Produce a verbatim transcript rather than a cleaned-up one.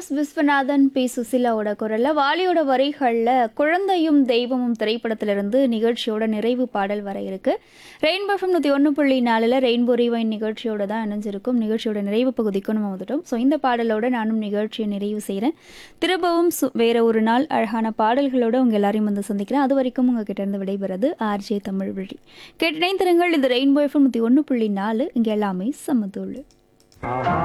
MS Viswanathan, B சுசிலாவோட குரல்ல வாலியோட வரிகளில் குழந்தையும் தெய்வமும் திரைப்படத்திலிருந்து நிகழ்ச்சியோட நிறைவு பாடல் வர இருக்கு. ரெயின்போ எஃப்எம் நூற்றி ஒன்று புள்ளி நாலில் ரெயின்போ ரிவைன் நிகழ்ச்சியோட தான் இணைஞ்சிருக்கும். நிகழ்ச்சியோட நிறைவு பகுதிக்கும் நம்ம வந்துட்டோம். ஸோ இந்த பாடலோட நானும் நிகழ்ச்சியை நிறைவு செய்கிறேன். திரும்பவும் சு வேற ஒரு நாள் அழகான பாடல்களோட உங்கள் எல்லாரையும் வந்து சந்திக்கிறேன். அது வரைக்கும் உங்ககிட்ட இருந்து விடைபெறது ஆர்ஜே தமிழ் வழி. கேட்டினைந்திருங்கள். இது ரெயின்போ எஃப்எம் நூற்றி ஒன்று புள்ளி நாலு. இங்கே எல்லாமே சமதூள்.